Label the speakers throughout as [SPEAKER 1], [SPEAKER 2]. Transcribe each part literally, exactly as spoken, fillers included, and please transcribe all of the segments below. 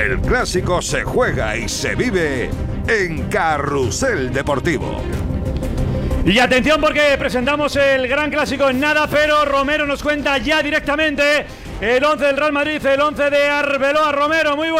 [SPEAKER 1] El clásico se juega y se vive en Carrusel Deportivo.
[SPEAKER 2] Y atención porque presentamos el gran clásico en nada, pero Romero nos cuenta ya directamente el once del Real Madrid, el once de Arbeloa. Romero, muy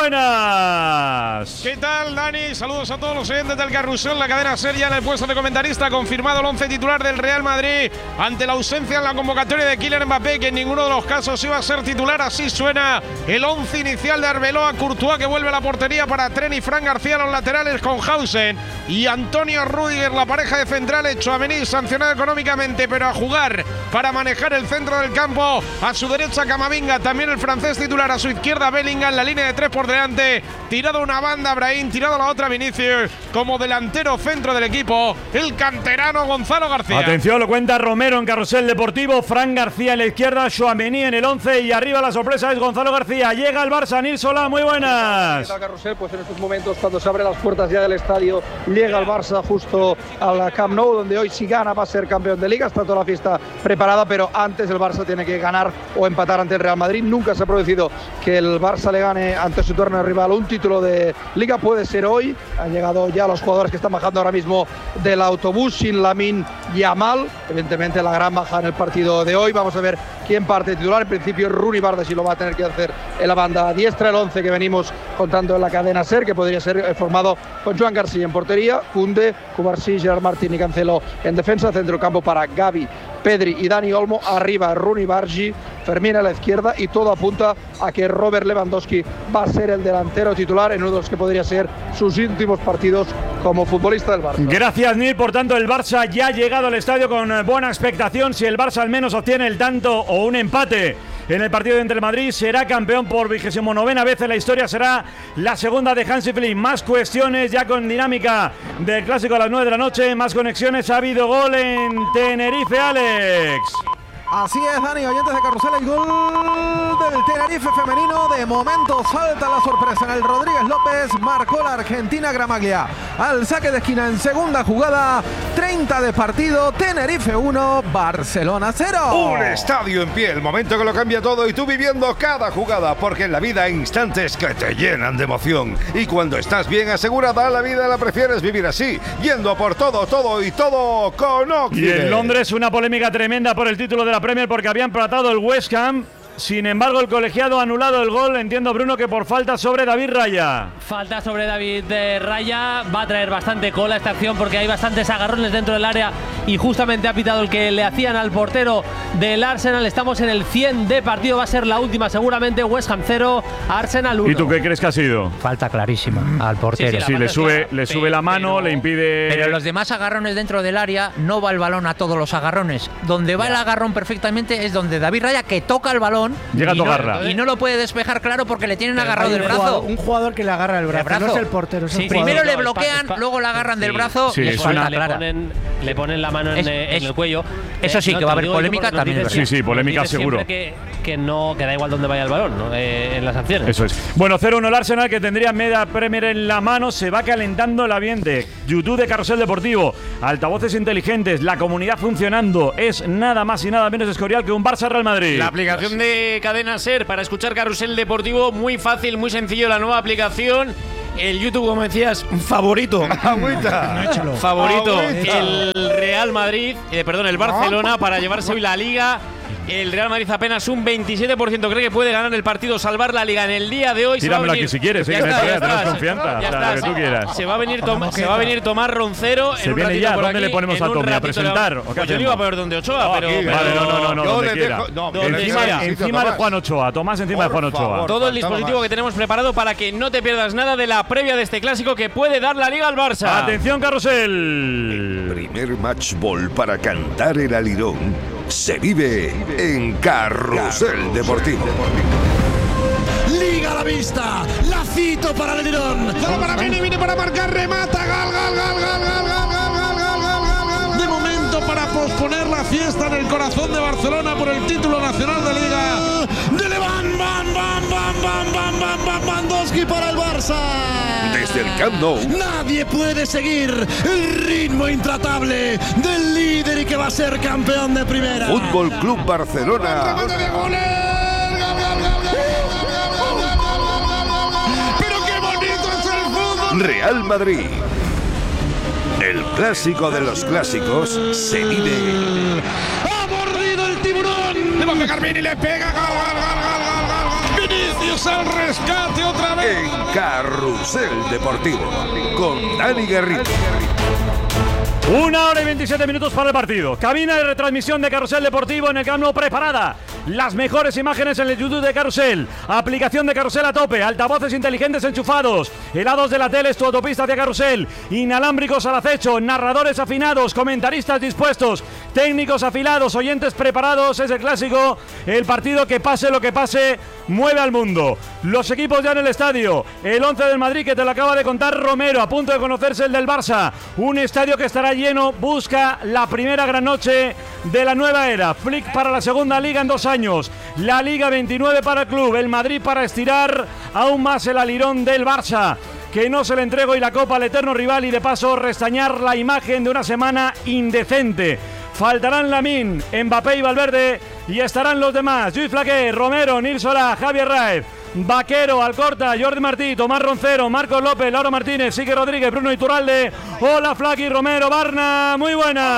[SPEAKER 2] buenas.
[SPEAKER 3] ¿Qué tal, Dani? Saludos a todos los oyentes del Carrusel, la cadena SER ya en el puesto de comentarista. Confirmado el once titular del Real Madrid ante la ausencia en la convocatoria de Kylian Mbappé, que en ninguno de los casos iba a ser titular. Así suena el once inicial de Arbeloa. Courtois, que vuelve a la portería para Tren y Fran García, los laterales con Hausen y Antonio Rüdiger, la pareja de centrales. Tchouaméni sancionado económicamente, pero a jugar para manejar el centro del campo. A su derecha Camavinga, también el francés titular. A su izquierda Bellingham, la línea de tres por delante. Tirado a una banda Brahim, tirado a la otra Vinicius. Como delantero centro del equipo, el canterano Gonzalo García.
[SPEAKER 2] Atención, lo cuenta Romero en Carrusel Deportivo. Fran García en la izquierda, Tchouaméni en el once y arriba la sorpresa es Gonzalo García. Llega el Barça, Nil Solá, muy buenas.
[SPEAKER 4] ¿Qué tal, Carrusel? Pues en estos momentos, cuando se abren las puertas ya del estadio, llega el Barça justo a la Camp Nou, donde hoy si gana va a ser campeón de Liga. Está toda la fiesta preparada, pero antes el Barça tiene que ganar o empatar ante el Real Madrid. Nunca se ha producido que el Barça le gane ante su torneo rival un título de Liga. Puede ser hoy. Han llegado ya los jugadores que están bajando ahora mismo del autobús, sin Lamine Yamal. Evidentemente la gran baja en el partido de hoy. Vamos a ver quién parte titular. En principio Rooney Bardes y lo va a tener que hacer en la banda diestra. El once que venimos contando en la cadena SER, que podría ser formado con Joan García en portería, Koundé, Cubarsí, Gerard Martín y Cancelo en defensa. Centro campo para Gavi, Pedri y Dani Olmo. Arriba Rooney Bargi, Fermín a la izquierda, y todo apunta a que Robert Lewandowski va a ser el delantero titular en uno de los que podría ser sus últimos partidos como futbolista del Barça.
[SPEAKER 2] Gracias, Nil. Por tanto, el Barça ya ha llegado al estadio con buena expectación. Si el Barça al menos obtiene el tanto o un empate en el partido entre el Madrid, será campeón por vigésimo novena vez en la historia. Será la segunda de Hansi Flick. Más cuestiones ya con dinámica del clásico a las nueve de la noche. Más conexiones. Ha habido gol en Tenerife, Alex.
[SPEAKER 5] Así es, Dani, oyentes de Carrusel, el gol del Tenerife femenino. De momento salta la sorpresa en el Rodríguez López. Marcó la Argentina Gramaglia al saque de esquina en segunda jugada. treinta de partido, Tenerife uno, Barcelona cero.
[SPEAKER 1] Un estadio en pie, el momento que lo cambia todo y tú viviendo cada jugada, porque en la vida hay instantes que te llenan de emoción. Y cuando estás bien asegurada, la vida la prefieres vivir así, yendo por todo, todo y todo con Occident.
[SPEAKER 2] Y en Londres una polémica tremenda por el título de la Premier, porque habían empatado el West Ham. Sin embargo, el colegiado ha anulado el gol. Entiendo, Bruno, que por falta sobre David Raya.
[SPEAKER 6] Falta sobre David de Raya. Va a traer bastante cola esta acción porque hay bastantes agarrones dentro del área y justamente ha pitado el que le hacían al portero del Arsenal. Estamos en el cien de partido. Va a ser la última seguramente. West Ham cero, Arsenal uno.
[SPEAKER 2] ¿Y tú qué crees que ha sido?
[SPEAKER 7] Falta clarísima al portero.
[SPEAKER 2] Sí, sí, sí, le sube, le sube la mano,
[SPEAKER 7] pero,
[SPEAKER 2] le impide…
[SPEAKER 7] Pero los demás agarrones dentro del área, no va el balón a todos los agarrones. Donde va ya. El agarrón perfectamente es donde David Raya, que toca el balón…
[SPEAKER 2] Llega a tocarla.
[SPEAKER 7] No, y no lo puede despejar, claro, porque le tienen agarrado del brazo.
[SPEAKER 8] Jugador, un jugador que le agarra el brazo, el brazo. No es el portero. Es
[SPEAKER 7] sí,
[SPEAKER 8] el
[SPEAKER 7] primero
[SPEAKER 8] jugador.
[SPEAKER 7] le bloquean,
[SPEAKER 6] no,
[SPEAKER 7] luego le agarran sí, del brazo
[SPEAKER 2] sí,
[SPEAKER 7] y es
[SPEAKER 6] falta
[SPEAKER 7] una
[SPEAKER 6] le ponen, le ponen la mano en,
[SPEAKER 7] es,
[SPEAKER 6] en
[SPEAKER 7] es,
[SPEAKER 6] el cuello.
[SPEAKER 7] Eso sí,
[SPEAKER 6] eh, no,
[SPEAKER 7] que va a haber polémica también.
[SPEAKER 2] Sí, sí, polémica seguro.
[SPEAKER 6] Que, que no, que da igual dónde vaya el balón, ¿no? eh, en las acciones.
[SPEAKER 2] Eso es. Bueno, cero uno el Arsenal, que tendría media Premier en la mano. Se va calentando el ambiente. YouTube de Carrusel Deportivo, altavoces inteligentes, la comunidad funcionando. Es nada más y nada menos Escorial que un Barça Real Madrid.
[SPEAKER 9] La aplicación de Cadena SER para escuchar Carrusel Deportivo, muy fácil, muy sencillo, la nueva aplicación. El YouTube, como decías, favorito.
[SPEAKER 1] Agüita.
[SPEAKER 9] favorito.
[SPEAKER 1] Agüita.
[SPEAKER 9] El Real Madrid, eh, perdón, el Barcelona para llevarse hoy la Liga. El Real Madrid apenas un veintisiete por ciento cree que puede ganar el partido, salvar la Liga en el día de hoy.
[SPEAKER 2] Tíramela aquí si quieres, eh, que me tengas confianza.
[SPEAKER 9] Ya
[SPEAKER 2] o sea,
[SPEAKER 9] está,
[SPEAKER 2] lo que tú quieras.
[SPEAKER 9] Se va a venir, Tom, se va a venir Tomás Roncero.
[SPEAKER 2] Se
[SPEAKER 9] en un
[SPEAKER 2] viene ya.
[SPEAKER 9] por
[SPEAKER 2] ¿Dónde
[SPEAKER 9] aquí,
[SPEAKER 2] le ponemos a Tommy? ¿A presentar? ¿O qué
[SPEAKER 9] pues yo le iba a poner donde Ochoa,
[SPEAKER 2] no,
[SPEAKER 9] pero,
[SPEAKER 2] aquí,
[SPEAKER 9] pero…
[SPEAKER 2] Vale, no, no, no, no,
[SPEAKER 1] yo
[SPEAKER 2] donde
[SPEAKER 1] le
[SPEAKER 2] quiera.
[SPEAKER 1] dejo, no,
[SPEAKER 2] encima
[SPEAKER 9] sea,
[SPEAKER 2] encima de Juan Ochoa. Tomás encima
[SPEAKER 1] por
[SPEAKER 2] de Juan Ochoa.
[SPEAKER 1] favor.
[SPEAKER 9] Todo el dispositivo
[SPEAKER 1] más.
[SPEAKER 9] que tenemos preparado para que no te pierdas nada de la previa de este clásico que puede dar la Liga al Barça.
[SPEAKER 2] Atención, Carrusel.
[SPEAKER 1] El primer match ball para cantar el alirón se vive en Carrusel Deportivo.
[SPEAKER 10] Liga a la vista, lacito para el Lirón.
[SPEAKER 3] Solo para Vini, Vini para marcar, remata, gol, gol, gol, gol, gol, gol, gol, gol, gol, gol. De momento para posponer la fiesta en el corazón de Barcelona por el título nacional de Liga.
[SPEAKER 10] De Levan, bam, bam, bam, bam, bam, bam, bam, Bandowski para el Barça.
[SPEAKER 1] Desde el Camp Nou.
[SPEAKER 10] Nadie puede seguir el ritmo intratable del líder y que va a ser campeón de primera.
[SPEAKER 1] Fútbol Club Barcelona.
[SPEAKER 3] Pero
[SPEAKER 1] Real Madrid. El clásico de los clásicos se vive.
[SPEAKER 10] ¡Ha mordido el tiburón!
[SPEAKER 3] Le va a pegar bien y le pega. ¡Gol, gol, gol, gol, gol, gol! Vinicius al rescate otra vez.
[SPEAKER 1] En Carrusel Deportivo, con Dani Garrido.
[SPEAKER 2] Una hora y veintisiete minutos para el partido. Cabina de retransmisión de Carrusel Deportivo en el Camp Nou preparada. Las mejores imágenes en el YouTube de Carrusel. Aplicación de Carrusel a tope. Altavoces inteligentes enchufados. Helados de la tele es tu autopista hacia Carrusel. Inalámbricos al acecho. Narradores afinados. Comentaristas dispuestos. Técnicos afilados. Oyentes preparados. Es el clásico. El partido que pase lo que pase mueve al mundo. Los equipos ya en el estadio. El once del Madrid que te lo acaba de contar Romero. A punto de conocerse el del Barça. Un estadio que estará lleno. Busca la primera gran noche de la nueva era. Flick para la segunda liga en dos años. La Liga veintinueve para el club. El Madrid para estirar aún más el alirón del Barça, que no se le entregó, y la copa al eterno rival, y de paso restañar la imagen de una semana indecente. Faltarán Lamine, Mbappé y Valverde, y estarán los demás: Lluís Flaquer, Romero, Nil Solá, Javier Raez, Vaquero, Alcorta, Jordi Martí, Tomás Roncero, Marcos López, Lauro Martínez, Sique Rodríguez, Bruno Iturralde. Hola Flaqui, Romero, Barna, muy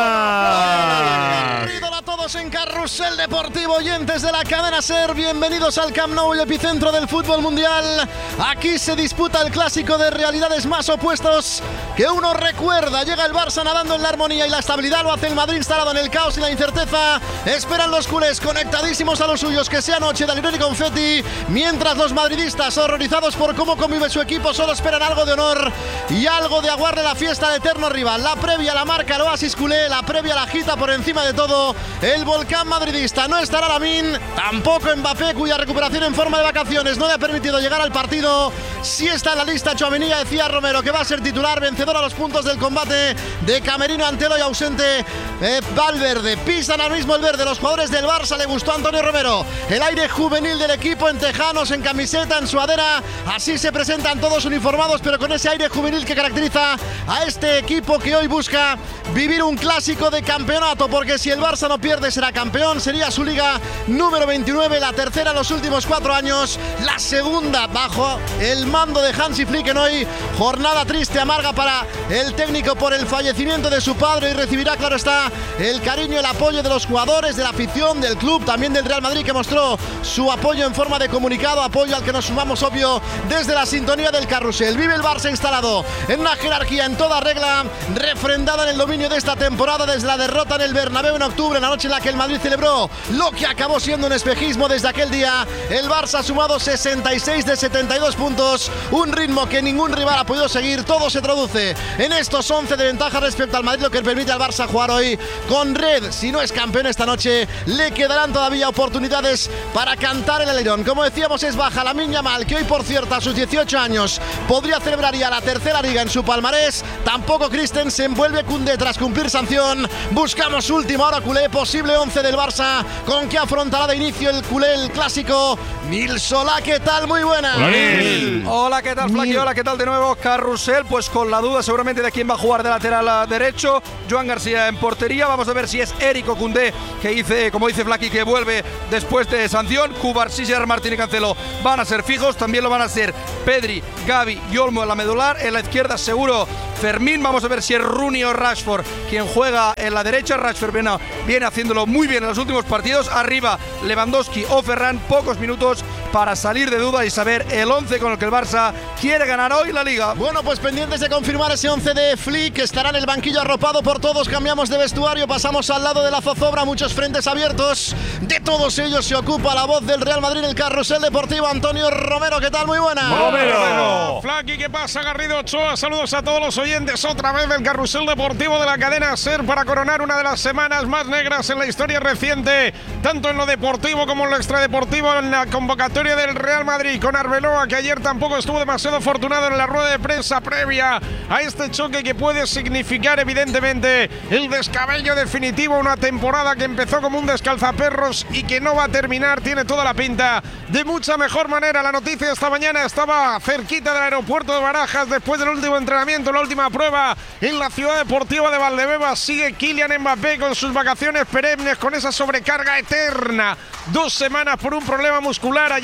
[SPEAKER 2] buenas.
[SPEAKER 10] Bienvenidos a todos en Carrusel Deportivo, oyentes de la cadena SER, bienvenidos al Camp Nou, el epicentro del fútbol mundial. Aquí se disputa el clásico de realidades más opuestos que uno recuerda. Llega el Barça nadando en la armonía y la estabilidad, lo hace el Madrid instalado en el caos y la incerteza. Esperan los culés conectadísimos a los suyos, que sea noche de alirón y confeti, mientras los madridistas, horrorizados por cómo convive su equipo, solo esperan algo de honor y algo de aguarle la fiesta al eterno rival. La previa la marca el Oasis culé, la previa la agita por encima de todo el volcán madridista. No estará Lamine, tampoco Mbappé, cuya recuperación en forma de vacaciones no le ha permitido llegar al partido. Sí está en la lista Tchouaméni, decía Romero, que va a ser titular, vencedor a los puntos del combate de Camerino ante el hoy ausente eh, Valverde. Pisan al mismo el verde los jugadores del Barça. Le gustó a Antonio Romero el aire juvenil del equipo, en tejanos, en camiseta, en sudadera. Así se presentan todos uniformados, pero con ese aire juvenil que caracteriza a este equipo, que hoy busca vivir un clásico de campeonato, porque si el Barça no pierde será campeón, sería su liga número veintinueve, la tercera en los últimos cuatro años, la segunda bajo el mando de Hansi Flick. En hoy jornada triste, amarga para el técnico por el fallecimiento de su padre, y recibirá, claro está, el cariño, el apoyo de los jugadores, de la afición, del club, también del Real Madrid, que mostró su apoyo en forma de comunicado, apoyo al que nos sumamos, obvio, desde la sintonía del Carrusel. Vive el Barça instalado en una jerarquía en toda regla, refrendada en el dominio de esta temporada desde la derrota en el Bernabéu en octubre, la noche en la que el Madrid celebró lo que acabó siendo un espejismo. Desde aquel día el Barça ha sumado sesenta y seis de setenta y dos puntos, un ritmo que ningún rival ha podido seguir. Todo se traduce en estos once de ventaja respecto al Madrid, lo que permite al Barça jugar hoy con red. Si no es campeón esta noche, le quedarán todavía oportunidades para cantar el alerón. Como decíamos, es baja Lamine Yamal, que hoy, por cierto, a sus dieciocho años podría celebrar ya la tercera liga en su palmarés. Tampoco Christensen, vuelve Koundé tras cumplir sanción. Buscamos última hora culé, posible once del Barça, con que afrontará de inicio el culé, el clásico. Nil Solá, ¿qué tal? Muy buena.
[SPEAKER 11] Hola, Nil. Hola, ¿qué tal, Flaqui? Hola, ¿qué tal de nuevo? Carrusel, pues con la duda seguramente de quién va a jugar de lateral derecho. Joan García en portería. Vamos a ver si es Érico Koundé, que dice, como dice Flaqui, que vuelve después de sanción. Cubarsí, Gerard Martín y Cancelo van a ser fijos. También lo van a ser Pedri, Gavi y Olmo en la medular. En la izquierda seguro Fermín. Vamos a ver si es Rooney o Rashford quien juega en la derecha. Rashford viene, viene haciéndolo muy bien en los últimos partidos. Arriba Lewandowski o Ferran. Pocos minutos para salir de duda y saber el once con el que el Barça quiere ganar hoy la Liga.
[SPEAKER 10] Bueno, pues pendientes de confirmar ese once de Flick, que estará en el banquillo arropado por todos. Cambiamos de vestuario, pasamos al lado de la zozobra, muchos frentes abiertos. De todos ellos se ocupa la voz del Real Madrid, el Carrusel Deportivo, Antonio Romero. ¿Qué tal? Muy buena.
[SPEAKER 3] Romero. Flaqui, ¿qué pasa? Garrido Ochoa, saludos a todos los oyentes otra vez del Carrusel Deportivo de la cadena SER, para coronar una de las semanas más negras en la historia reciente, tanto en lo deportivo como en lo extradeportivo, en la convocatoria del Real Madrid, con Arbeloa, que ayer tampoco estuvo demasiado afortunado en la rueda de prensa previa a este choque, que puede significar evidentemente el descabello definitivo, una temporada que empezó como un descalzaperros y que no va a terminar, tiene toda la pinta de mucha mejor manera. La noticia esta mañana estaba cerquita del aeropuerto de Barajas, después del último entrenamiento, la última prueba en la ciudad deportiva de Valdebebas. Sigue Kylian Mbappé con sus vacaciones perennes, con esa sobrecarga eterna, dos semanas por un problema muscular. Ayer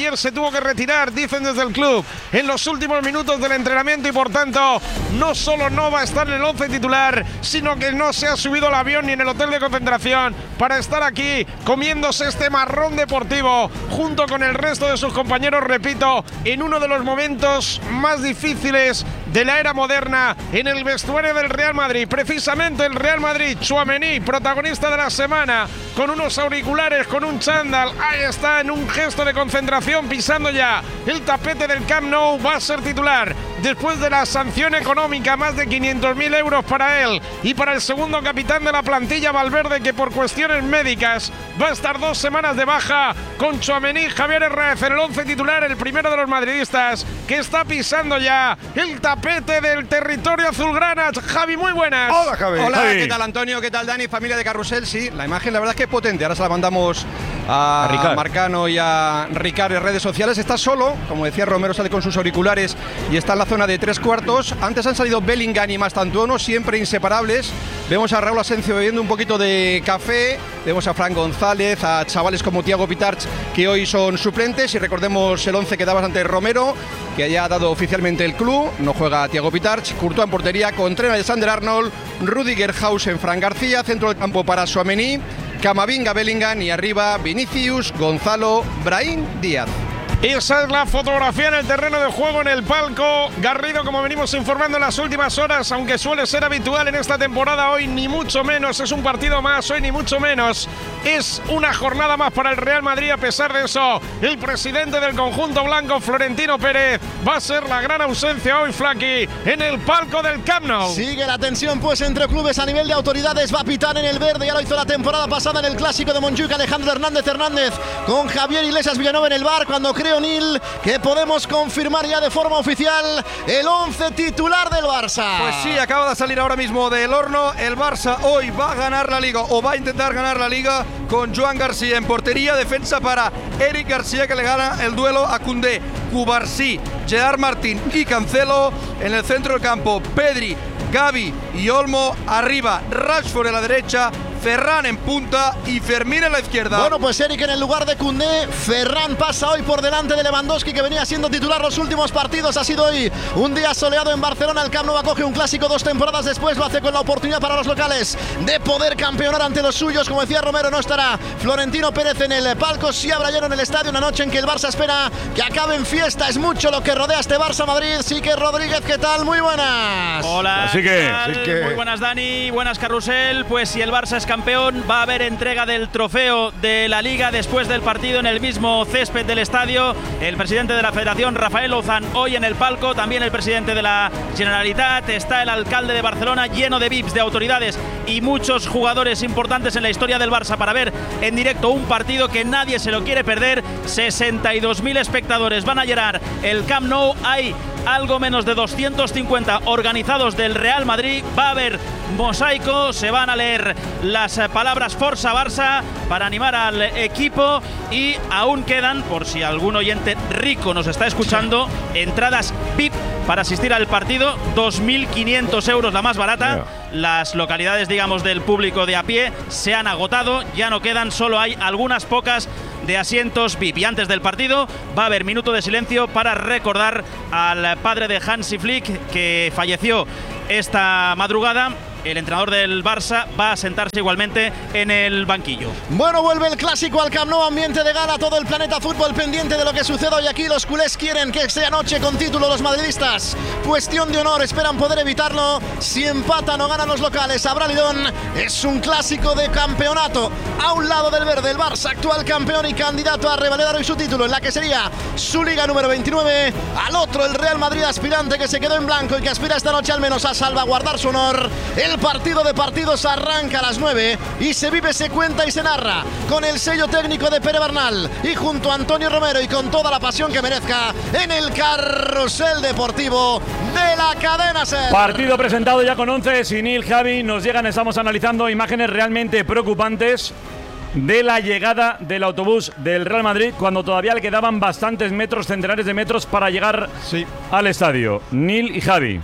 [SPEAKER 3] ayer se tuvo que retirar, dicen desde el club, en los últimos minutos del entrenamiento y por tanto no solo no va a estar en el once titular, sino que no se ha subido al avión ni en el hotel de concentración para estar aquí comiéndose este marrón deportivo junto con el resto de sus compañeros, repito, en uno de los momentos más difíciles de la era moderna en el vestuario del Real Madrid. Precisamente el Real Madrid, Tchouaméni, protagonista de la semana, con unos auriculares, con un chándal, ahí está en un gesto de concentración, pisando ya el tapete del Camp Nou, va a ser titular después de la sanción económica, más de quinientos mil euros para él y para el segundo capitán de la plantilla, Valverde, que por cuestiones médicas va a estar dos semanas de baja, con Tchouaméni, Javier Herrera en el once titular, el primero de los madridistas que está pisando ya el tapete del territorio azulgrana. Javi, muy buenas.
[SPEAKER 1] Hola, Javi.
[SPEAKER 11] Hola,
[SPEAKER 1] Javi.
[SPEAKER 11] ¿qué tal, Antonio? ¿Qué tal, Dani? Familia de Carrusel, sí, la imagen la verdad es que es potente. Ahora se la mandamos a,
[SPEAKER 2] A Ricard.
[SPEAKER 11] Marcano y a Ricard en redes sociales. Está solo, como decía Romero, sale con sus auriculares y está en la zona de tres cuartos. Antes han salido Bellingham y Mastantuono, siempre inseparables. Vemos a Raúl Asencio bebiendo un poquito de café. Vemos a Fran González, a chavales como Thiago Pitarch, que hoy son suplentes. Y recordemos el once que dabas ante Romero, que haya dado oficialmente el club. No juega Thiago Pitarch, Courtois en portería, Contreras, Alexander Arnold, Rudiger, Hausen, Fran García, centro del campo para Tchouaméni, Camavinga, Bellingham y arriba Vinicius, Gonzalo, Brahim Díaz.
[SPEAKER 3] Esa es la fotografía en el terreno de juego, en el palco. Garrido, como venimos informando en las últimas horas, aunque suele ser habitual en esta temporada, hoy ni mucho menos es un partido más, hoy ni mucho menos es una jornada más para el Real Madrid. A pesar de eso, el presidente del conjunto blanco, Florentino Pérez, va a ser la gran ausencia hoy, Flaky, en el palco del Camp Nou.
[SPEAKER 10] Sigue la tensión pues entre clubes a nivel de autoridades. Va a pitar en el verde, ya lo hizo la temporada pasada en el clásico de Montjuic, Alejandro Hernández Hernández, con Javier Iglesias Villanueva en el bar, cuando creo, Nil, que podemos confirmar ya de forma oficial el once titular del Barça.
[SPEAKER 11] Pues sí, acaba de salir ahora mismo del horno. El Barça hoy va a ganar la Liga, o va a intentar ganar la Liga, con Joan García en portería. Defensa para Eric García, que le gana el duelo a Koundé. Cubarsí, Gerard Martín y Cancelo. En el centro del campo, Pedri, Gavi y Olmo. Arriba, Rashford en la derecha, Ferran en punta y Fermín en la izquierda.
[SPEAKER 10] Bueno, pues Eric en el lugar de Koundé. Ferran pasa hoy por delante de Lewandowski, que venía siendo titular los últimos partidos. Ha sido hoy un día soleado en Barcelona. El Camp Nou acoge un clásico dos temporadas después. Lo hace con la oportunidad para los locales de poder campeonar ante los suyos. Como decía Romero, no estará Florentino Pérez en el palco. Sí habrá lleno en el estadio, una noche en que el Barça espera que acabe en fiesta. Es mucho lo que rodea este Barça Madrid. Sí que Rodríguez, ¿qué tal? Muy buenas.
[SPEAKER 12] Hola,
[SPEAKER 2] Así que,
[SPEAKER 12] ¿qué tal?
[SPEAKER 2] así que...
[SPEAKER 12] Muy buenas, Dani, buenas, Carrusel. Pues si el Barça es campeón, va a haber entrega del trofeo de la Liga después del partido en el mismo césped del estadio. El presidente de la Federación, Rafael Lozán, hoy en el palco. También el presidente de la Generalitat. Está el alcalde de Barcelona, lleno de V I Ps, de autoridades y muchos jugadores importantes en la historia del Barça para ver en directo un partido que nadie se lo quiere perder. sesenta y dos mil espectadores van a llenar el Camp Nou. Hay algo menos de doscientos cincuenta organizados del Real Madrid. Va a haber mosaico, se van a leer las palabras Forza Barça para animar al equipo y aún quedan, por si algún oyente rico nos está escuchando, entradas V I P para asistir al partido, dos mil quinientos euros la más barata. Las localidades, digamos, del público de a pie se han agotado, ya no quedan, solo hay algunas pocas de asientos V I P. Y antes del partido va a haber minuto de silencio para recordar al padre de Hansi Flick, que falleció esta madrugada. El entrenador del Barça va a sentarse igualmente en el banquillo.
[SPEAKER 10] Bueno, vuelve el clásico al Camp Nou, ambiente de gala, todo el planeta fútbol pendiente de lo que suceda hoy aquí. Los culés quieren que sea noche con título, los madridistas cuestión de honor, esperan poder evitarlo. Si empatan o ganan los locales, habrá lidón. Es un clásico de campeonato. A un lado del verde, el Barça, actual campeón y candidato a revalidar hoy su título, en la que sería su liga número veintinueve. Al otro, el Real Madrid, aspirante, que se quedó en blanco y que aspira esta noche al menos a salvaguardar su honor. El partido de partidos arranca a las nueve y se vive, se cuenta y se narra con el sello técnico de Pere Bernal y junto a Antonio Romero y con toda la pasión que merezca en el Carrusel Deportivo de la cadena SER.
[SPEAKER 2] Partido presentado ya con once. Sinil, Javi, nos llegan, estamos analizando imágenes realmente preocupantes de la llegada del autobús del Real Madrid cuando todavía le quedaban bastantes metros, centenares de metros para llegar
[SPEAKER 11] sí.
[SPEAKER 2] al estadio. Nil y Javi.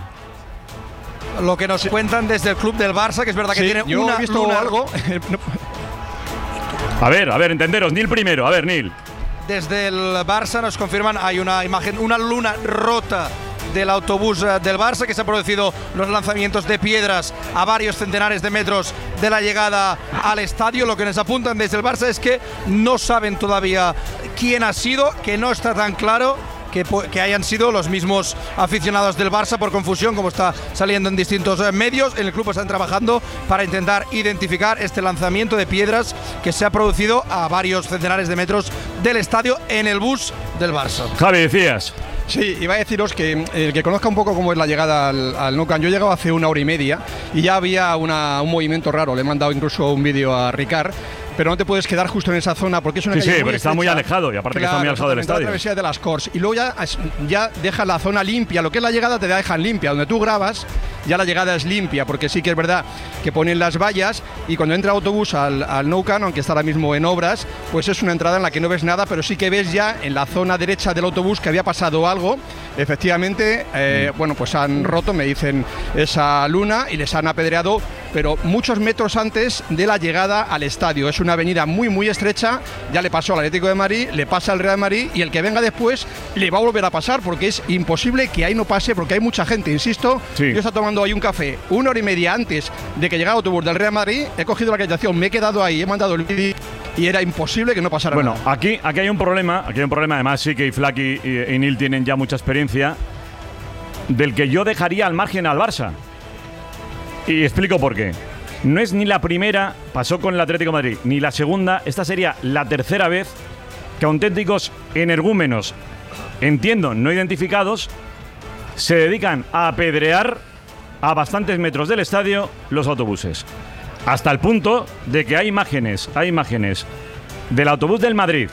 [SPEAKER 11] Lo que nos cuentan desde el club del Barça, que es verdad que
[SPEAKER 2] sí,
[SPEAKER 11] tiene
[SPEAKER 2] yo
[SPEAKER 11] una,
[SPEAKER 2] he visto
[SPEAKER 11] una...
[SPEAKER 2] algo. A ver, a ver, entenderos. Nil primero, a ver, Nil.
[SPEAKER 11] desde el Barça nos confirman, hay una imagen, una luna rota del autobús del Barça, que se han producido los lanzamientos de piedras a varios centenares de metros de la llegada al estadio. Lo que nos apuntan desde el Barça es que no saben todavía quién ha sido, que no está tan claro que, que hayan sido los mismos aficionados del Barça por confusión, como está saliendo en distintos medios. En el club están trabajando para intentar identificar este lanzamiento de piedras que se ha producido a varios centenares de metros del estadio en el bus del Barça.
[SPEAKER 2] Javi, decías.
[SPEAKER 13] Sí, iba a deciros que el que conozca un poco cómo es la llegada al, al Nou Camp, yo llegaba hace una hora y media y ya había una, un movimiento raro. Le he mandado incluso un vídeo a Ricard, pero no te puedes quedar justo en esa zona porque es una
[SPEAKER 2] sí,
[SPEAKER 13] calle
[SPEAKER 2] sí,
[SPEAKER 13] muy
[SPEAKER 2] porque está muy alejado y aparte
[SPEAKER 13] claro,
[SPEAKER 2] que está muy alejado del estadio.
[SPEAKER 13] La travesía de las Corts y luego ya, ya deja la zona limpia, lo que es la llegada te dejan limpia, donde tú grabas ya la llegada es limpia, porque sí que es verdad que ponen las vallas y cuando entra el autobús al, al Nou Camp, aunque está ahora mismo en obras, pues es una entrada en la que no ves nada, pero sí que ves ya en la zona derecha del autobús que había pasado algo. Efectivamente, eh, bueno, pues han roto, me dicen, esa luna y les han apedreado, pero muchos metros antes de la llegada al estadio. Es una avenida muy, muy estrecha, ya le pasó al Atlético de Madrid, le pasa al Real Madrid y el que venga después le va a volver a pasar porque es imposible que ahí no pase porque hay mucha gente, insisto. Sí. Yo estaba tomando ahí un café una hora y media antes de que llegara el autobús del Real Madrid, he cogido la acreditación, me he quedado ahí, he mandado el vídeo y era imposible que no pasara
[SPEAKER 2] bueno,
[SPEAKER 13] nada.
[SPEAKER 2] Bueno, aquí, aquí hay un problema, aquí hay un problema, además sí que y Flaky y, y Neil tienen ya mucha experiencia, del que yo dejaría al margen al Barça. Y explico por qué. No es ni la primera, pasó con el Atlético de Madrid, ni la segunda, esta sería la tercera vez que auténticos energúmenos, entiendo, no identificados, se dedican a apedrear a bastantes metros del estadio los autobuses. Hasta el punto de que hay imágenes, hay imágenes del autobús del Madrid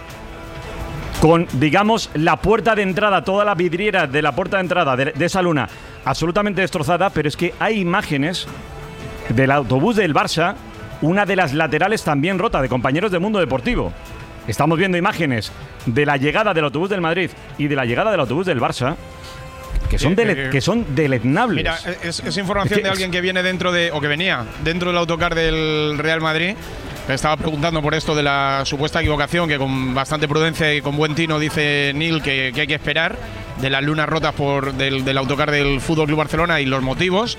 [SPEAKER 2] con, digamos, la puerta de entrada, toda la vidriera de la puerta de entrada de, de esa luna absolutamente destrozada, pero es que hay imágenes del autobús del Barça, una de las laterales también rota, de compañeros del mundo deportivo. Estamos viendo imágenes de la llegada del autobús del Madrid y de la llegada del autobús del Barça, que son, dele- que son deleznables.
[SPEAKER 3] Mira, es, es información
[SPEAKER 2] es
[SPEAKER 3] de alguien que viene dentro de, o que venía dentro del autocar del Real Madrid. Me estaba preguntando por esto de la supuesta equivocación, que con bastante prudencia y con buen tino dice Neil que, que hay que esperar, de las lunas rotas por del, del autocar del Fútbol Club Barcelona y los motivos.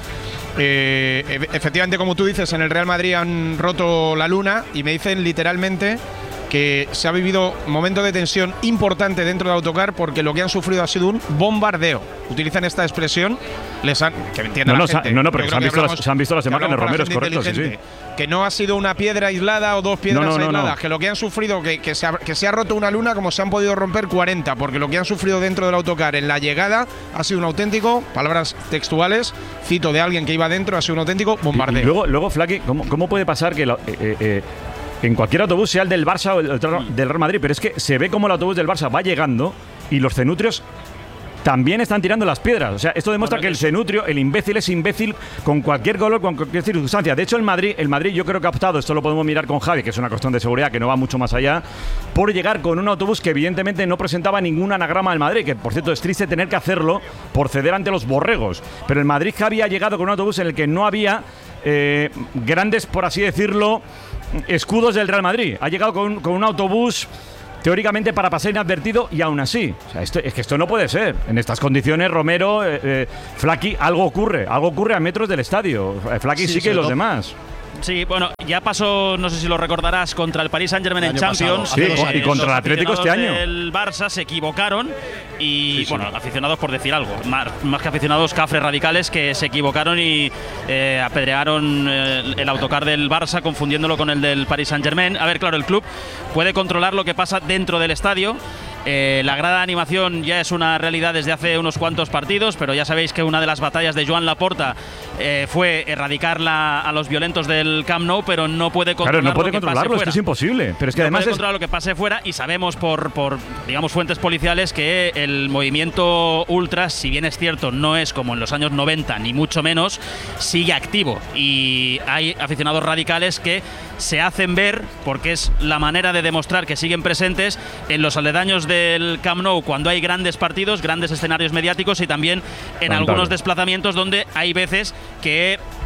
[SPEAKER 3] Eh, e- efectivamente, como tú dices, en el Real Madrid han roto la luna y me dicen literalmente que se ha vivido momentos de tensión importante dentro del autocar porque lo que han sufrido ha sido un bombardeo. Utilizan esta expresión, les han, que entiendan
[SPEAKER 2] no,
[SPEAKER 3] la
[SPEAKER 2] no,
[SPEAKER 3] gente.
[SPEAKER 2] no, no, pero
[SPEAKER 3] Yo
[SPEAKER 2] se han,
[SPEAKER 3] creo que
[SPEAKER 2] visto las,
[SPEAKER 3] hablamos-
[SPEAKER 2] se han visto las
[SPEAKER 3] que
[SPEAKER 2] imágenes,
[SPEAKER 3] hablamos con la
[SPEAKER 2] Romero, es
[SPEAKER 3] gente
[SPEAKER 2] correcto, sí, sí.
[SPEAKER 3] inteligente. Que no ha sido una piedra aislada o dos piedras
[SPEAKER 2] No, no, no,
[SPEAKER 3] aisladas,
[SPEAKER 2] no.
[SPEAKER 3] que lo que han sufrido, que, que, se ha, que se ha roto una luna como se han podido romper cuarenta, porque lo que han sufrido dentro del autocar en la llegada ha sido un auténtico, palabras textuales, cito de alguien que iba dentro, ha sido un auténtico bombardeo.
[SPEAKER 2] Y, y luego, luego Flaky, ¿cómo, ¿cómo puede pasar que lo- eh, eh, eh, en cualquier autobús, sea el del Barça o el, el del Real Madrid, pero es que se ve como el autobús del Barça va llegando y los cenutrios también están tirando las piedras? O sea, esto demuestra bueno, que el cenutrio, el imbécil, es imbécil con cualquier color, con cualquier circunstancia. De hecho, el Madrid, el Madrid yo creo que ha optado, esto lo podemos mirar con Javi, que es una cuestión de seguridad que no va mucho más allá, por llegar con un autobús que evidentemente no presentaba ningún anagrama del Madrid, que por cierto es triste tener que hacerlo por ceder ante los borregos. Pero el Madrid que había llegado con un autobús en el que no había eh, grandes, por así decirlo, escudos del Real Madrid. Ha llegado con, con un autobús teóricamente para pasar inadvertido y aún así. O sea, esto, es que esto no puede ser. En estas condiciones, Romero, eh, eh, Flaky, algo ocurre. Algo ocurre a metros del estadio. Eh, Flaky sí, sí que los demás.
[SPEAKER 12] Sí, bueno, ya pasó, no sé si lo recordarás, contra el Paris Saint-Germain en Champions.
[SPEAKER 2] Sí, y contra el Atlético este año.
[SPEAKER 12] El Barça se equivocaron y,
[SPEAKER 2] sí, sí.
[SPEAKER 12] bueno, aficionados por decir algo, más, más que aficionados, cafres radicales que se equivocaron y eh, apedrearon el, el autocar del Barça confundiéndolo con el del Paris Saint-Germain. A ver, claro, el club puede controlar lo que pasa dentro del estadio. Eh, la grada de animación ya es una realidad desde hace unos cuantos partidos, pero ya sabéis que una de las batallas de Joan Laporta eh, fue erradicar la, a los violentos del Camp Nou, pero no puede controlar
[SPEAKER 2] claro, no puede
[SPEAKER 12] lo que
[SPEAKER 2] controlarlo,
[SPEAKER 12] pase
[SPEAKER 2] es que es imposible. Pero es que
[SPEAKER 12] no
[SPEAKER 2] además
[SPEAKER 12] puede
[SPEAKER 2] es
[SPEAKER 12] controlar lo que pase fuera y sabemos por, por, digamos, fuentes policiales que el movimiento ultras, si bien es cierto, no es como en los años noventa, ni mucho menos, sigue activo. Y hay aficionados radicales que se hacen ver, porque es la manera de demostrar que siguen presentes en los aledaños del Camp Nou cuando hay grandes partidos, grandes escenarios mediáticos y también en
[SPEAKER 2] Lamentable.
[SPEAKER 12] algunos desplazamientos donde hay veces que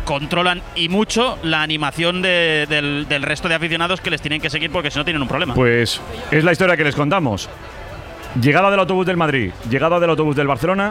[SPEAKER 12] controlan y mucho la animación de, del, del resto de aficionados que les tienen que seguir porque si no tienen un problema.
[SPEAKER 2] Pues es la historia que les contamos. Llegada del autobús del Madrid, llegada del autobús del Barcelona,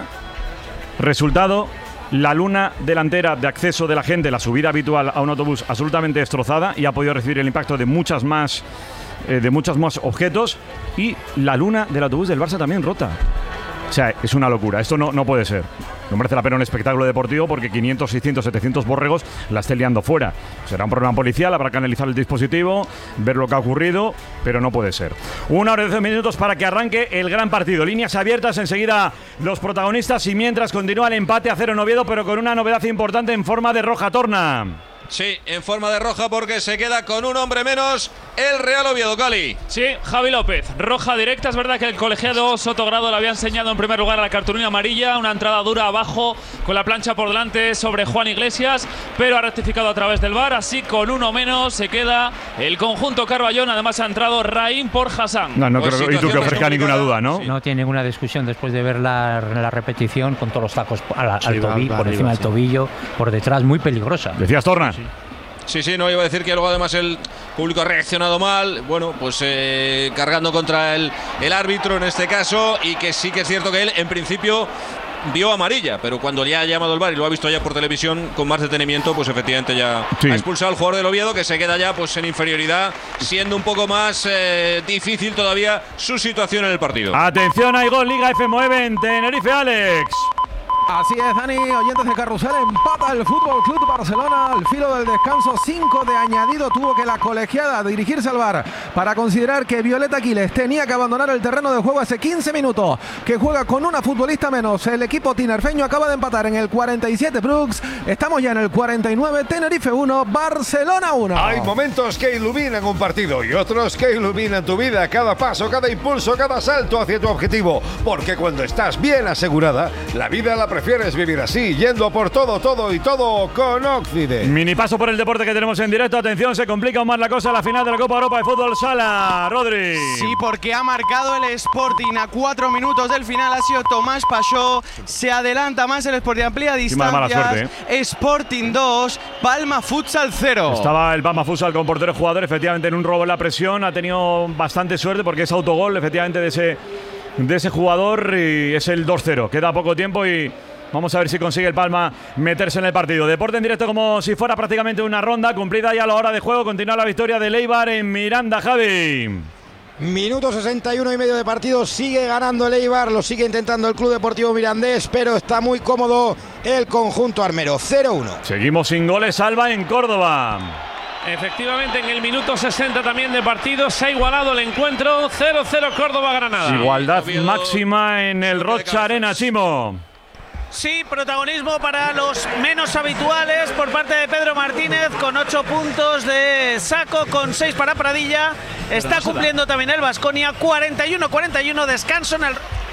[SPEAKER 2] resultado, la luna delantera de acceso de la gente, la subida habitual a un autobús absolutamente destrozada y ha podido recibir el impacto de muchas más eh, de muchos más objetos, y la luna del autobús del Barça también rota. O sea, es una locura, esto no, no puede ser. No merece la pena un espectáculo deportivo porque quinientos, seiscientos, setecientos borregos la estén liando fuera. Será un problema policial, habrá que analizar el dispositivo, ver lo que ha ocurrido, pero no puede ser. Una hora y doce minutos para que arranque el gran partido. Líneas abiertas, enseguida los protagonistas, y mientras continúa el empate a cero en Oviedo, pero con una novedad importante en forma de roja torna.
[SPEAKER 14] Sí, en forma de roja porque se queda con un hombre menos el Real Oviedo, Cali.
[SPEAKER 9] Sí, Javi López, roja directa. Es verdad que el colegiado Sotogrado le había enseñado en primer lugar a la cartulina amarilla, una entrada dura abajo con la plancha por delante sobre Juan Iglesias, pero ha rectificado a través del V A R, así con uno menos se queda el conjunto Carballón. Además ha entrado Raín por Hassan.
[SPEAKER 2] No, no pues creo y tú que ofrezca ninguna duda, ¿no?
[SPEAKER 7] Sí. No tiene ninguna discusión después de ver la, la repetición con todos los tacos al, sí, al tobillo, por encima del sí. tobillo, por detrás, muy peligrosa.
[SPEAKER 2] Decías, Torna.
[SPEAKER 14] Sí. Sí, sí, no iba a decir que luego además el público ha reaccionado mal, bueno, pues eh, cargando contra el, el árbitro en este caso, y que sí que es cierto que él en principio vio amarilla, pero cuando le ha llamado el V A R y lo ha visto ya por televisión con más detenimiento, pues efectivamente ya sí. ha expulsado al jugador del Oviedo, que se queda ya pues en inferioridad, siendo un poco más eh, difícil todavía su situación en el partido.
[SPEAKER 2] Atención, hay gol, Liga F nueve en Tenerife, Alex.
[SPEAKER 5] Así es, Dani, oyentes de Carrusel, empata el Fútbol Club Barcelona al filo del descanso. Cinco de añadido tuvo que la colegiada dirigirse al V A R para considerar que Violeta Aquiles tenía que abandonar el terreno de juego hace quince minutos, que juega con una futbolista menos. El equipo tinerfeño acaba de empatar en el cuarenta y siete Brooks. Estamos ya en el cuarenta y nueve, Tenerife uno, Barcelona uno.
[SPEAKER 1] Hay momentos que iluminan un partido y otros que iluminan tu vida, cada paso, cada impulso, cada salto hacia tu objetivo, porque cuando estás bien asegurada, la vida la prefieres vivir así, yendo por todo, todo y todo con Occident.
[SPEAKER 2] Mini paso por el deporte que tenemos en directo. Atención, se complica aún más la cosa a la final de la Copa Europa de Fútbol Sala. Rodri.
[SPEAKER 15] Sí, porque ha marcado el Sporting a cuatro minutos del final. Ha sido Tomás Pachó. Se adelanta más el Sporting, amplía distancias. ¿eh? Sporting dos, Palma Futsal cero.
[SPEAKER 2] Estaba el Palma Futsal con portero jugador, efectivamente en un robo en la presión. Ha tenido bastante suerte porque es autogol, efectivamente, de ese, de ese jugador, y es el dos cero. Queda poco tiempo y vamos a ver si consigue el Palma meterse en el partido. Deporte en directo como si fuera prácticamente una ronda. Cumplida ya la hora de juego. Continúa la victoria del Eibar en Miranda, Javi.
[SPEAKER 16] Minuto sesenta y uno y medio de partido. Sigue ganando el Eibar. Lo sigue intentando el Club Deportivo Mirandés, pero está muy cómodo el conjunto armero. cero uno.
[SPEAKER 2] Seguimos sin goles, Alba, en Córdoba.
[SPEAKER 9] Efectivamente, en el minuto sesenta también de partido se ha igualado el encuentro. cero cero Córdoba-Granada.
[SPEAKER 2] Igualdad máxima en el Rocha Arena, Chimo.
[SPEAKER 12] Sí, protagonismo para los menos habituales por parte de Pedro Martínez, con ocho puntos de saco, con seis para Pradilla. Está cumpliendo también el Baskonia. cuarenta y uno cuarenta y uno, descanso en el...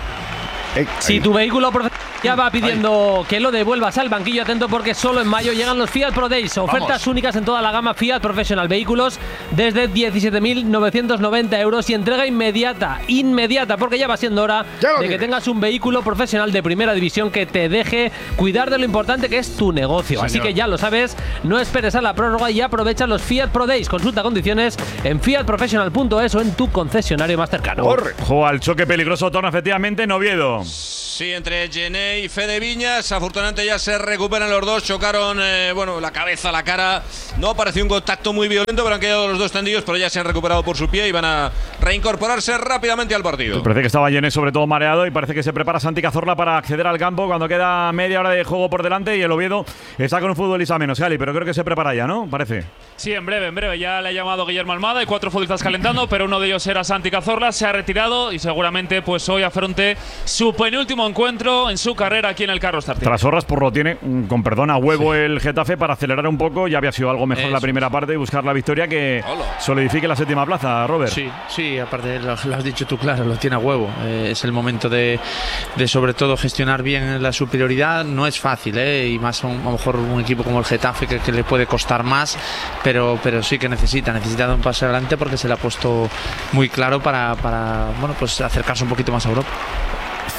[SPEAKER 6] Si tu vehículo ya va pidiendo que lo devuelvas al banquillo, atento porque solo en mayo llegan los Fiat Pro Days. Ofertas Vamos. únicas en toda la gama Fiat Professional. Vehículos desde diecisiete mil novecientos noventa euros y entrega inmediata, inmediata, porque ya va siendo hora de que tengas un vehículo profesional de primera división que te deje cuidar de lo importante que es tu negocio. Señor. Así que ya lo sabes, no esperes a la prórroga y aprovecha los Fiat Pro Days. Consulta condiciones en fiat professional punto es o en tu concesionario más cercano.
[SPEAKER 2] Ojo al choque peligroso, torna efectivamente en Oviedo.
[SPEAKER 14] Sí, entre Gené y Fede Viñas. Afortunadamente ya se recuperan los dos. Chocaron, eh, bueno, la cabeza, la cara. No pareció un contacto muy violento, pero han quedado los dos tendidos, pero ya se han recuperado por su pie y van a reincorporarse rápidamente al partido.
[SPEAKER 2] Parece que estaba Gené sobre todo mareado y parece que se prepara Santi Cazorla para acceder al campo cuando queda media hora de juego por delante y el Oviedo está con un futbolista menos, Gali, pero creo que se prepara ya, ¿no? Parece.
[SPEAKER 9] Sí, en breve, en breve. Ya le ha llamado Guillermo Almada. Hay cuatro futbolistas calentando, pero uno de ellos era Santi Cazorla. Se ha retirado y seguramente pues hoy afronte su penúltimo encuentro en su carrera aquí en el Carlos Tartiere.
[SPEAKER 2] Tras horas por lo tiene, con perdón, a huevo sí. el Getafe para acelerar un poco. Ya había sido algo mejor en la primera parte y buscar la victoria que Hola. solidifique la séptima plaza, Robert.
[SPEAKER 17] Sí, sí, aparte lo, lo has dicho tú claro, lo tiene a huevo. Eh, es el momento de, de sobre todo gestionar bien la superioridad. No es fácil, eh, y más a, un, a lo mejor un equipo como el Getafe que, que le puede costar más, pero, pero sí que necesita, necesita dar un paso adelante porque se le ha puesto muy claro para, para bueno, pues acercarse un poquito más a Europa.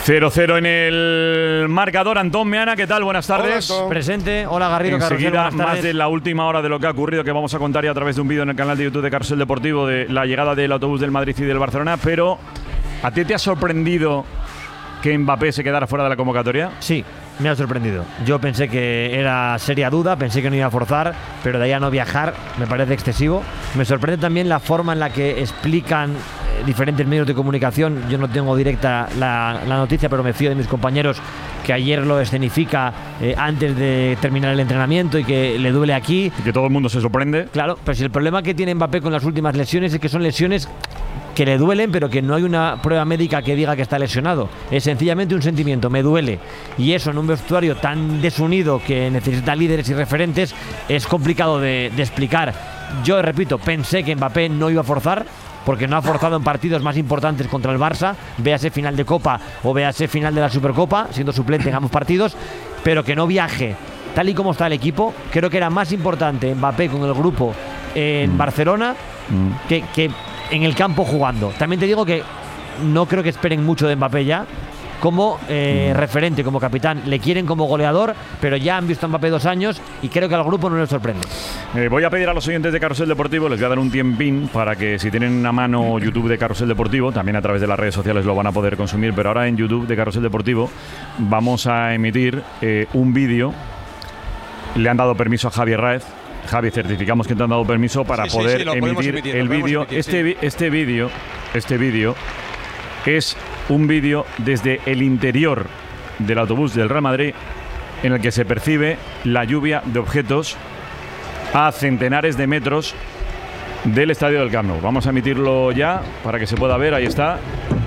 [SPEAKER 2] cero cero en el marcador. Antón Meana, ¿qué tal? Buenas tardes.
[SPEAKER 18] Hola, presente. Hola, Garrido.
[SPEAKER 2] Enseguida, más de la última hora de lo que ha ocurrido, que vamos a contar ya a través de un vídeo en el canal de YouTube de Carrusel Deportivo de la llegada del autobús del Madrid y del Barcelona. Pero, ¿a ti te ha sorprendido que Mbappé se quedara fuera de la convocatoria?
[SPEAKER 18] Sí, me ha sorprendido. Yo pensé que era seria duda, pensé que no iba a forzar, pero de ahí a no viajar me parece excesivo. Me sorprende también la forma en la que explican eh, diferentes medios de comunicación. Yo no tengo directa la, la noticia, pero me fío de mis compañeros que ayer lo escenifica eh, antes de terminar el entrenamiento y que le duele aquí.
[SPEAKER 2] Y que todo el mundo se sorprende.
[SPEAKER 18] Claro, pero si el problema que tiene Mbappé con las últimas lesiones es que son lesiones que le duelen, pero que no hay una prueba médica que diga que está lesionado. Es sencillamente un sentimiento, me duele. Y eso en un vestuario tan desunido que necesita líderes y referentes es complicado de, de explicar. Yo repito, pensé que Mbappé no iba a forzar, porque no ha forzado en partidos más importantes contra el Barça, véase final de Copa o véase final de la Supercopa, siendo suplente en ambos partidos, pero que no viaje. Tal y como está el equipo, creo que era más importante Mbappé con el grupo en mm. Barcelona mm. que... que en el campo jugando. También te digo que no creo que esperen mucho de Mbappé ya como eh, mm. referente, como capitán. Le quieren como goleador, pero ya han visto a Mbappé dos años y creo que al grupo no les sorprende.
[SPEAKER 2] Eh, voy a pedir a los oyentes de Carrusel Deportivo, les voy a dar un tiempín para que si tienen a mano YouTube de Carrusel Deportivo, también a través de las redes sociales lo van a poder consumir, pero ahora en YouTube de Carrusel Deportivo vamos a emitir eh, un vídeo. Le han dado permiso a Javier Raez. Javi, certificamos que te han dado permiso para sí, poder sí, sí, emitir, emitir el vídeo. Este, sí. este vídeo este vídeo es un vídeo desde el interior del autobús del Real Madrid, en el que se percibe la lluvia de objetos a centenares de metros del estadio del Camp Nou. Vamos a emitirlo ya para que se pueda ver. Ahí está,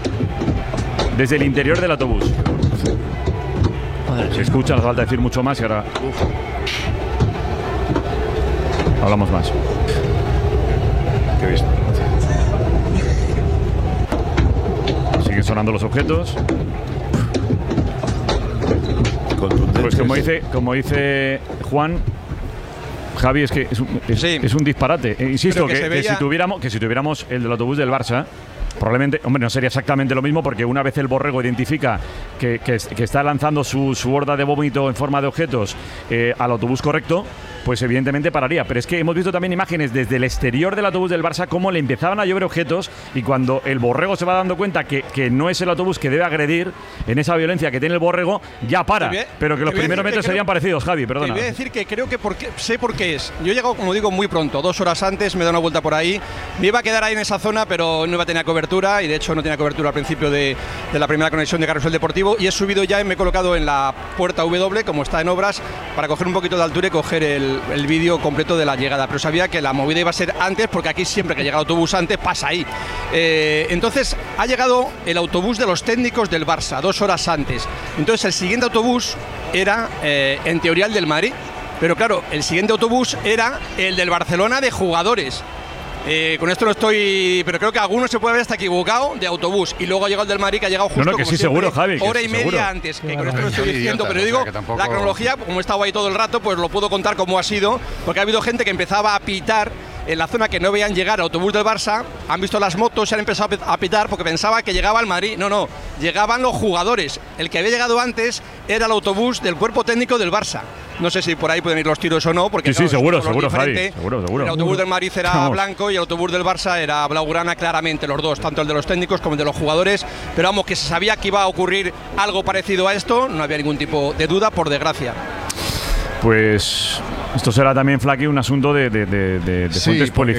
[SPEAKER 2] desde el interior del autobús. Se escucha, no hace falta decir mucho más y ahora hablamos más. ¿Qué he visto? Siguen sonando los objetos. Pues como dice, como dice Juan, Javi, es que es un, es, sí. es un disparate. Eh, insisto que, que, que, si tuviéramos, que si tuviéramos el del autobús del Barça, probablemente, hombre, no sería exactamente lo mismo, porque una vez el borrego identifica que, que, que está lanzando su, su horda de vómito en forma de objetos eh, al autobús correcto, pues evidentemente pararía. Pero es que hemos visto también imágenes desde el exterior del autobús del Barça cómo le empezaban a llover objetos, y cuando el borrego se va dando cuenta que, que no es el autobús que debe agredir en esa violencia que tiene el borrego, ya para. Bien, pero que los primeros metros serían creo, parecidos, Javi, perdona.
[SPEAKER 11] Te voy a decir que creo que porque, sé por qué es. Yo he llegado, como digo, muy pronto, dos horas antes, me he dado una vuelta por ahí. Me iba a quedar ahí en esa zona, pero no iba a tener cobertura, y de hecho no tenía cobertura al principio de, de la primera conexión de Carrusel Deportivo, y he subido ya y me he colocado en la puerta W, como está en obras, para coger un poquito de altura y coger el, el vídeo completo de la llegada. Pero sabía que la movida iba a ser antes, porque aquí siempre que llega el autobús antes pasa ahí. Eh, entonces ha llegado el autobús de los técnicos del Barça dos horas antes. Entonces el siguiente autobús era eh, en teoría el del Madrid, pero claro, el siguiente autobús era el del Barcelona de jugadores. Eh, con esto no estoy, pero creo que alguno se puede haber hasta equivocado de autobús, y luego ha llegado el del Madrid, que ha llegado justo
[SPEAKER 2] no, no, que
[SPEAKER 11] como
[SPEAKER 2] sí,
[SPEAKER 11] siempre,
[SPEAKER 2] seguro, Javi,
[SPEAKER 11] hora y media
[SPEAKER 2] seguro.
[SPEAKER 11] antes, que con esto no estoy diciendo, pero digo, tampoco... la cronología, como he estado ahí todo el rato, pues lo puedo contar como ha sido, porque ha habido gente que empezaba a pitar en la zona que no veían llegar al autobús del Barça, han visto las motos y han empezado a pitar porque pensaba que llegaba el Madrid. No, no, llegaban los jugadores. El que había llegado antes era el autobús del cuerpo técnico del Barça. No sé si por ahí pueden ir los tiros o no, porque
[SPEAKER 2] sí,
[SPEAKER 11] no,
[SPEAKER 2] sí, seguro, seguro, Javi, seguro, seguro.
[SPEAKER 11] El autobús del Madrid era Vamos. blanco y el autobús del Barça era blaugrana, claramente los dos, tanto el de los técnicos como el de los jugadores, pero vamos, que se sabía que iba a ocurrir algo parecido a esto, no había ningún tipo de duda, por desgracia.
[SPEAKER 2] Pues esto será también, Flaky, un asunto de, de, de, de
[SPEAKER 11] sí,
[SPEAKER 2] fuentes policiales.